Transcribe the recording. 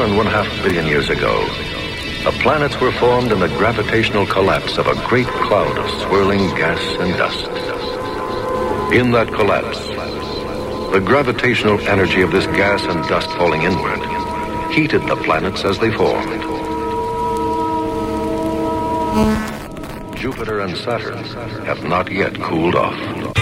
4.5 billion years ago, the planets were formed in the gravitational collapse of a great cloud of swirling gas and dust. In that collapse, the gravitational energy of this gas and dust falling inward heated the planets as they formed. Jupiter and Saturn have not yet cooled off.